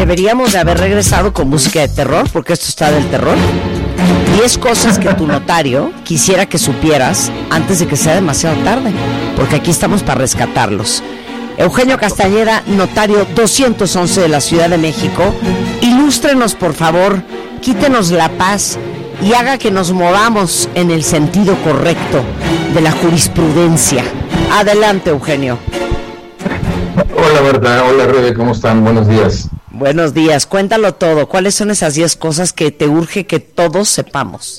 deberíamos de haber regresado con música de terror, porque esto está del terror. 10 cosas que tu notario quisiera que supieras antes de que sea demasiado tarde, porque aquí estamos para rescatarlos. Eugenio Castañeda, notario 211 de la Ciudad de México, ilústrenos por favor, quítenos la paz y haga que nos movamos en el sentido correcto de la jurisprudencia. Adelante, Eugenio. Hola Berta, hola Rebe, ¿cómo están? Buenos días. Buenos días, cuéntalo todo. ¿Cuáles son esas 10 cosas que te urge que todos sepamos?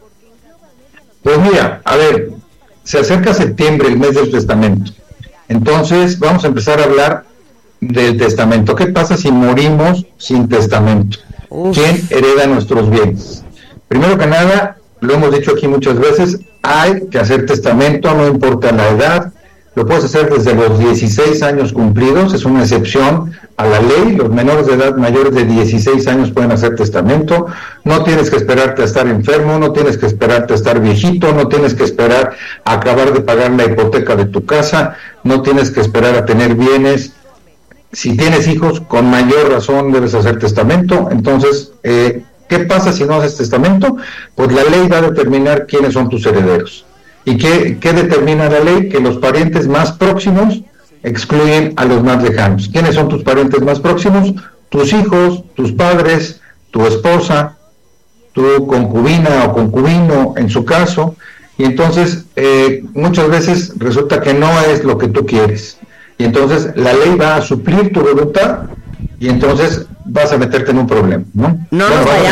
Pues mira, a ver, se acerca septiembre, el mes del testamento. Entonces vamos a empezar a hablar del testamento. ¿Qué pasa si morimos sin testamento? ¿Quién hereda nuestros bienes? Primero que nada, lo hemos dicho aquí muchas veces, hay que hacer testamento, no importa la edad. Lo puedes hacer desde los 16 años cumplidos, es una excepción a la ley. Los menores de edad mayores de 16 años pueden hacer testamento. No tienes que esperarte a estar enfermo, no tienes que esperarte a estar viejito, no tienes que esperar a acabar de pagar la hipoteca de tu casa, no tienes que esperar a tener bienes. Si tienes hijos, con mayor razón debes hacer testamento. Entonces, ¿qué pasa si no haces testamento? Pues la ley va a determinar quiénes son tus herederos. ¿Y qué determina la ley? Que los parientes más próximos excluyen a los más lejanos. ¿Quiénes son tus parientes más próximos? Tus hijos, tus padres, tu esposa, tu concubina o concubino en su caso. Y entonces muchas veces resulta que no es lo que tú quieres. Y entonces la ley va a suplir tu voluntad y entonces vas a meterte en un problema, ¿no? No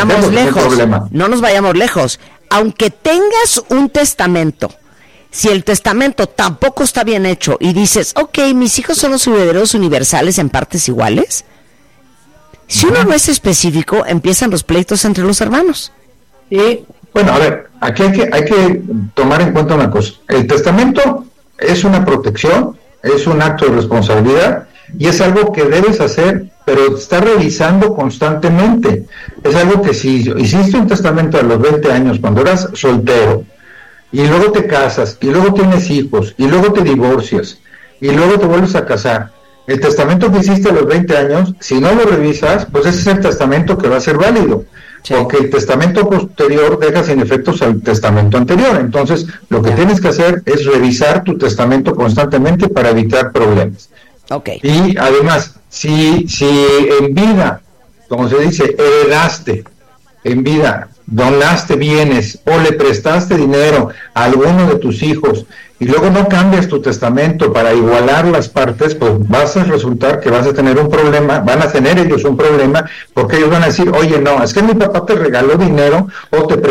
nos vayamos lejos. Aunque tengas un testamento, si el testamento tampoco está bien hecho y dices, ok, mis hijos son los herederos universales en partes iguales, si uno no es específico, empiezan los pleitos entre los hermanos. Y bueno, a ver, aquí hay que tomar en cuenta una cosa. El testamento es una protección, es un acto de responsabilidad y es algo que debes hacer, pero estás revisando constantemente. Es algo que si hiciste un testamento a los 20 años, cuando eras soltero, y luego te casas, y luego tienes hijos, y luego te divorcias, y luego te vuelves a casar, el testamento que hiciste a los 20 años, si no lo revisas, pues ese es el testamento que va a ser válido. Sí. Porque el testamento posterior deja sin efectos al testamento anterior. Entonces, lo que tienes que hacer es revisar tu testamento constantemente para evitar problemas. Okay. Y además, si en vida, como se dice, heredaste, en vida, donaste bienes o le prestaste dinero a alguno de tus hijos y luego no cambias tu testamento para igualar las partes, pues vas a resultar que vas a tener un problema, van a tener ellos un problema, porque ellos van a decir, oye, no, es que mi papá te regaló dinero o te